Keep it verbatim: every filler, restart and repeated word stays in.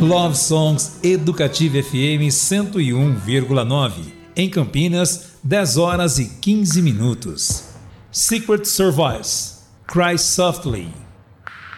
Love Songs Educativa F M cento e um vírgula nove. Em Campinas, dez horas e quinze minutos. Secret Service. Cry Softly.